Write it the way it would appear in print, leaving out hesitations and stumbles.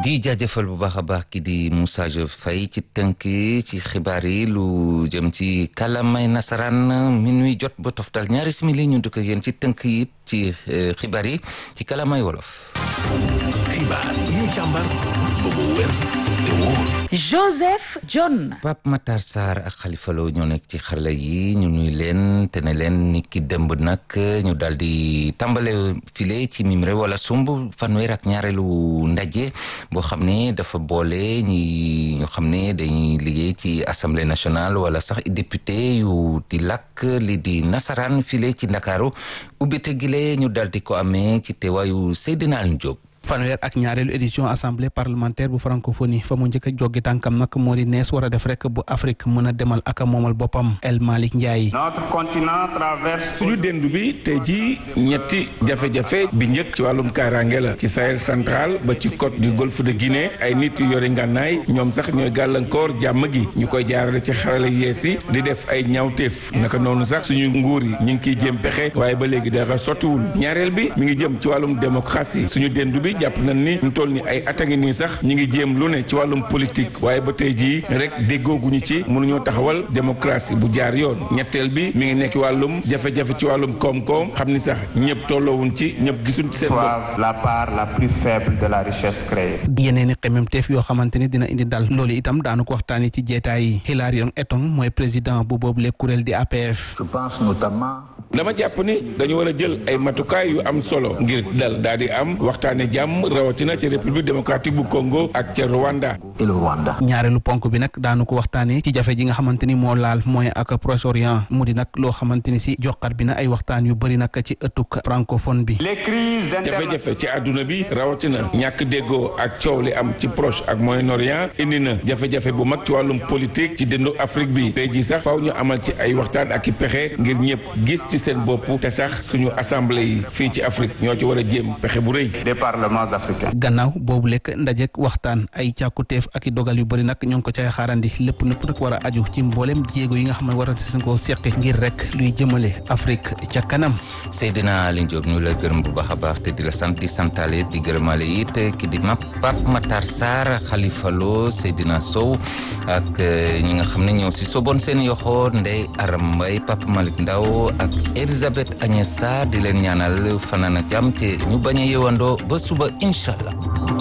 di jaajëfal bu baax a baax ki di Moussa Diop Faye ci tënk ci xibaar yi lu jëm ci kàllaamay nasaraan minuit jot ba toftal ñaari simili ñu dëkk yéen ci tënk yi ci xibaar yi ci kàllaamay wolof. xibaar yi ñu càmbar ba mu wér te wóor. Joseph John. Pape Matar Sarr ak Khalifa Lo ñoo nekk ci xarala yi ñu nuy leen te ne leen ni ki démb nag ñu daal di tàmbale file ci mim réew wala sumb fanweer ak ñaareelu ndaje boo xam ne dafa boole ñi ñu xam ne dañuy liggéey ci assemblée nationale wala sax député yu di làkk li di nasaraan file ci Ndakaaru ubbite gile ñu daal di ko amee ci teewaayu Seydina Alioune Diop. fanweer ak ñaareelu édition assemblée parlementaire bu francophonie fa mu njëkk a joggi tànkam nag moo di nees war a def rek bu Afrique mën a demal ak a moomal boppam El Malick Ndiaye. notre continent traverse. suñu dendu bi tey jii ñetti jafe-jafe bi njëkk ci wàllum kaaraange la ci Sahel central ba ci côte du golfe de Guinée ay nit yu yore ngànnaay ñoom sax ñooy gàllankoor jàmm gi ñu koy jaarale ci xarala yees yi di def ay ñaawteef naka noonu sax suñu nguur yi ñu ngi kiy jéem pexe waaye ba léegi dara sottiwul ñaareel bi mi ngi jëm ci wàllum démocratie suñu dendu bi jàpp nañ ni ñu toll ni ay at a ngi nii sax ñi ngi jéem lu ne ci wàllum politique waaye ba tey jii rek déggooguñu ci mënuñoo taxawal démocratie bu jaar yoon ñetteel bi mi ngi nekk wàllum jafe-jafe ci wàllum koom-koom xam ni sax ñëpp tolloowuñ ci ñëpp gisuñ ci seen bopp. la part la plus faible de la richesse créée. yeneen i xemmeemteef yoo xamante ni dina indi dal loolu itam daanu ko waxtaanee ci jeetaay yi Hilarion Etong mooy président bu boobule kuréel di APF. je pense notamment. dama jàpp ni dañu war a jël ay matukaay yu am solo ngir dal daal di am waxtaane jàmm rawatina ci république démocratique bu Congo ak ca Rwanda. et le Rwanda. ñaareelu ponk bi nag daanu ko waxtaanee ci jafe ji nga xamante ni moo laal Moyen ak Proche-Orient mu di nag loo xamante ni si joxar bi na ay waxtaan yu bëri nag ci ëttuk francophone bi. les crises jafe-jafe ci àdduna bi rawatina ñàkk déggoo ak coow li am ci Proche ak Moyen-Orient indi na jafe-jafe bu mag ci wàllum politique ci dëndu Afrique bi tey jii sax faaw ñu amal ci ay waxtaan ak i pexe ngir ñëpp gis ci seen bopp te sax suñu assemblée yi fii ci Afrique ñoo ci war a jéem pexe bu rëy. des parlements africains. gannaaw boobu lekk ndajek waxtaan ay càkkuteef ak i dogal yu bëri nag ñoo ngi ko cay xaarandi lépp nëpp nag war a aju ci mboolem jéego yi nga xam ne war a seen koo seqi ngir rek luy jëmale Afrique ca kanam. Seydina Alioune Diop ñu la gërëm bu baax a baax te di la sant di santaale di gërëmaale it ki di Pape Matar Sarr Khalifa Lo Seydina Sow ak ñi nga xam ne ñoo si soboon seen yoxo Ndeye Aram Mbaye Papa Malick Ndaw ak Elisabeth Agnès Sarr di leen ñaanal fanaan ak jàmm te ñu bañ a yewandoo ba suba incha allah.